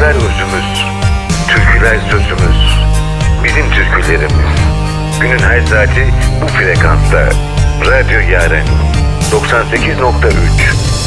Türküler özümüz, türküler sözümüz, bizim türkülerimiz. Günün her saati bu frekansta. Radyo Yaren 98.3